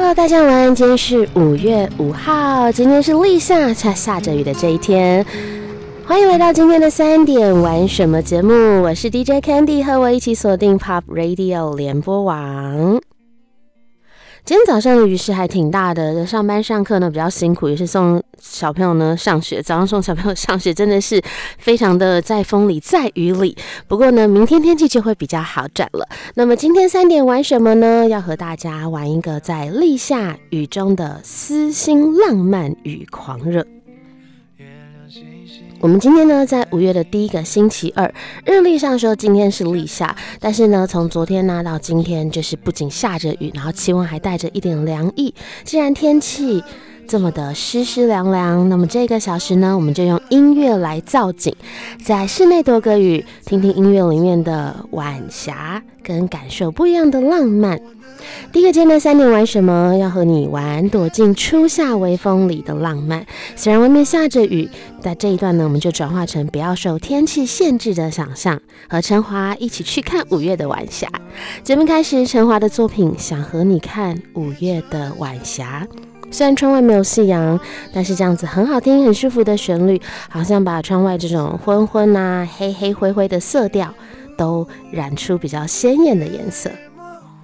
Hello， 大家晚安，今天是5月5号，今天是立夏下着雨的这一天。欢迎来到今天的3点玩什么节目，我是 DJ Candy， 和我一起锁定 Pop Radio 联播网。今天早上的雨势还挺大的，上班上课呢比较辛苦，也是送小朋友呢上学。早上送小朋友上学真的是非常的在风里在雨里，不过呢明天天气就会比较好转了。那么今天3点玩什么呢？要和大家玩一个在立夏雨中的私心浪漫与狂热。我们今天呢在5月的第一个星期二，日历上说今天是立夏，但是呢从昨天呢到今天就是不仅下着雨，然后气温还带着一点凉意。既然天气这么的湿湿凉凉，那么这个小时呢我们就用音乐来造景，在室内躲个雨，听听音乐里面的晚霞，跟感受不一样的浪漫。第一个阶段3点玩什么？要和你玩躲进初夏微风里的浪漫。虽然外面下着雨，但这一段呢，我们就转化成不要受天气限制的想象，和陈华一起去看5月的晚霞。节目开始，陈华的作品《想和你看5月的晚霞》。虽然窗外没有夕阳，但是这样子很好听、很舒服的旋律，好像把窗外这种昏昏啊、黑黑灰灰的色调都染出比较鲜艳的颜色。